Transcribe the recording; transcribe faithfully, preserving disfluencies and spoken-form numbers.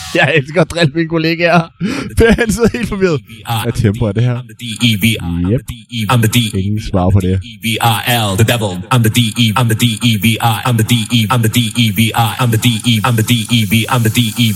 Jeg elsker at drille mine kollegaer. Per, han sidder helt forvirret. Hvad tempo er det her? Yep. Ingen svar på det. The devil. I'm the D E. I'm the D E V I. I'm the D E. I'm the D E V I. I'm the D E. I'm the D E V. I'm the D E